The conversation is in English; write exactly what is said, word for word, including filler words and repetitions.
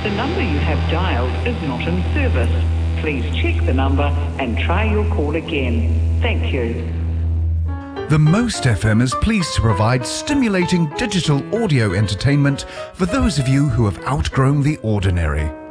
The number you have dialed is not in service. Please check the number and try your call again. Thank you. The Most F M is pleased to provide stimulating digital audio entertainment for those of you who have outgrown the ordinary.